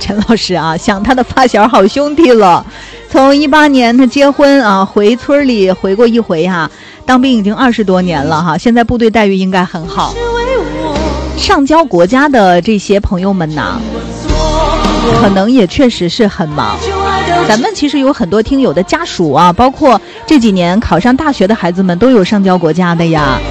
陈老师啊，想他的发小好兄弟了。从18年他结婚啊，回村里回过一回哈，当兵已经20多年了哈，现在部队待遇应该很好。上交国家的这些朋友们呐，可能也确实是很忙。咱们其实有很多听友的家属啊，包括这几年考上大学的孩子们都有上交国家的呀。